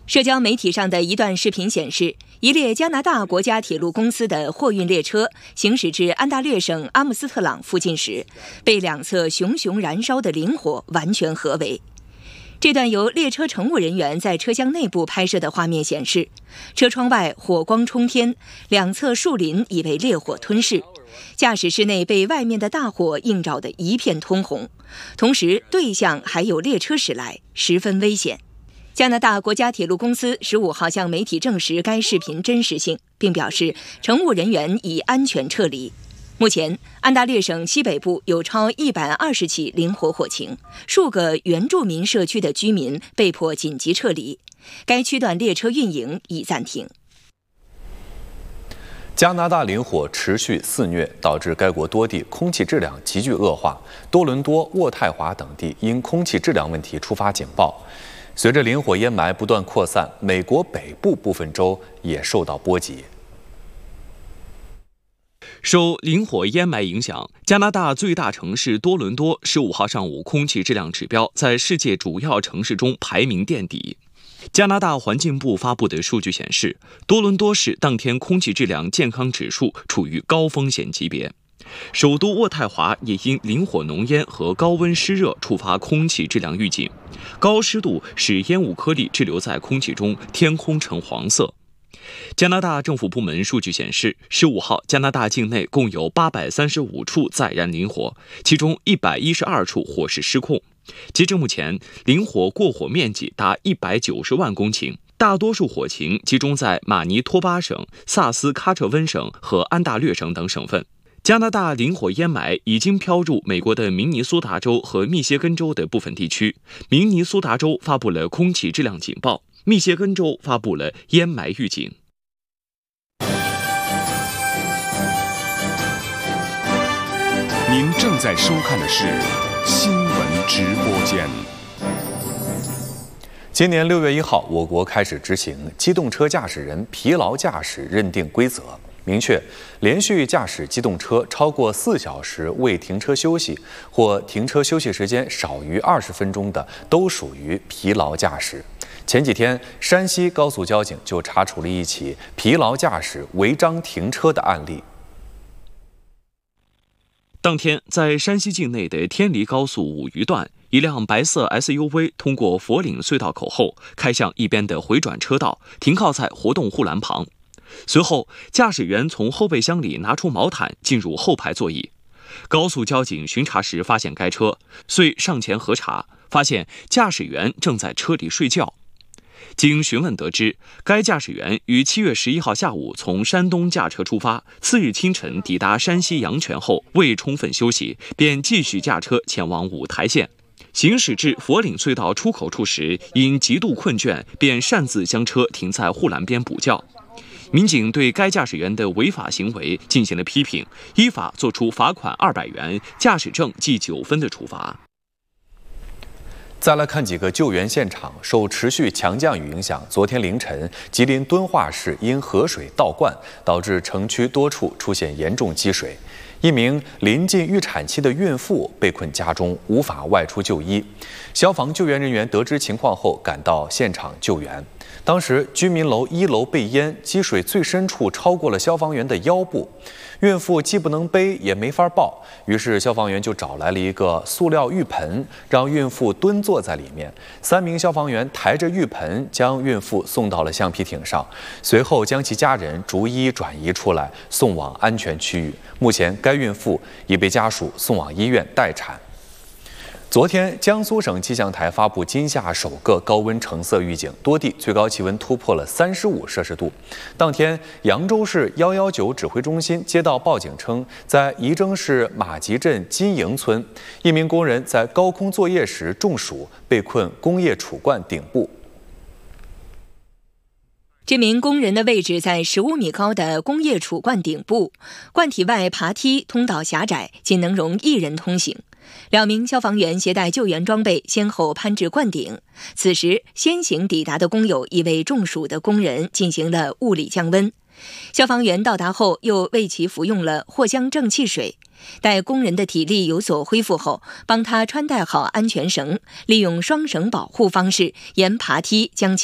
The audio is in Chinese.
社交媒体上的一段视频显示，一列加拿大国家铁路公司的货运列车行驶至安大略省阿姆斯特朗附近时，被两侧熊熊燃烧的林火完全合围。这段由列车乘务人员在车厢内部拍摄的画面显示，车窗外火光冲天，两侧树林已被烈火吞噬，驾驶室内被外面的大火映照得一片通红，同时对向还有列车驶来，十分危险。加拿大国家铁路公司15号向媒体证实该视频真实性，并表示乘务人员已安全撤离。目前，安大略省西北部有超120起林火火情，数个原住民社区的居民被迫紧急撤离，该区段列车运营已暂停。 加拿大林火持续肆虐，导致该国多地空气质量急剧恶化，多伦多、渥太华等地因空气质量问题触发警报。随着林火烟霾不断扩散，美国北部部分州也受到波及。 受林火烟霾影响，加拿大最大城市多伦多15号上午空气质量指标在世界主要城市中排名垫底。加拿大环境部发布的数据显示，多伦多市当天空气质量健康指数处于高风险级别。首都渥太华也因林火浓烟和高温湿热触发空气质量预警，高湿度使烟雾颗粒滞留在空气中，天空呈黄色。加拿大政府部门数据显示，15号加拿大境内共有835处在燃林火，其中112处火势失控。截至目前，林火过火面积达190万公顷，大多数火情集中在马尼托巴省、萨斯喀彻温省和安大略省等省份。加拿大林火烟霾已经飘入美国的明尼苏达州和密歇根州的部分地区，明尼苏达州发布了空气质量警报，密歇根州发布了烟霾预警。 您正在收看的是新闻直播间。 今年6月1号，我国开始执行机动车驾驶人疲劳驾驶认定规则，明确连续驾驶机动车超过4小时未停车休息，或停车休息时间少于20分钟的，都属于疲劳驾驶。前几天，山西高速交警就查处了一起疲劳驾驶违章停车的案例。 当天，在山西境内的天黎高速五余段，一辆白色 SUV 通过佛岭隧道口后，开向一边的回转车道，停靠在活动护栏旁。随后，驾驶员从后备箱里拿出毛毯，进入后排座椅。高速交警巡查时发现该车，遂上前核查，发现驾驶员正在车里睡觉。经询问得知，该驾驶员于7月11号下午从山东驾车出发，次日清晨抵达山西阳泉后未充分休息，便继续驾车前往五台县。行驶至佛岭隧道出口处时，因极度困倦，便擅自将车停在护栏边补觉。民警对该驾驶员的违法行为进行了批评，依法作出罚款200元、驾驶证记9分的处罚。 再来看几个救援现场。受持续强降雨影响，昨天凌晨，吉林敦化市因河水倒灌，导致城区多处出现严重积水。一名临近预产期的孕妇被困家中，无法外出就医。消防救援人员得知情况后赶到现场救援。当时居民楼1楼被淹，积水最深处超过了消防员的腰部，孕妇既不能背也没法抱，于是消防员就找来了一个塑料浴盆，让孕妇蹲坐在里面。3名消防员抬着浴盆将孕妇送到了橡皮艇上，随后将其家人逐一转移出来，送往安全区域。目前该孕妇已被家属送往医院待产。昨天，江苏省气象台发布今夏首个高温橙色预警，多地最高气温突破了35摄氏度。当天，扬州市119指挥中心接到报警称，在仪征市马集镇金营村，一名工人在高空作业时中暑，被困工业储罐顶部。 这名工人的位置在15米高的工业储罐顶部，罐体外爬梯通道狭窄，仅能容1人通行。2名消防员携带救援装备，先后攀至罐顶。此时，先行抵达的工友已为中暑的工人进行了物理降温。消防员到达后，又为其服用了藿香正气水。待工人的体力有所恢复后，帮他穿戴好安全绳，利用双绳保护方式沿爬梯将其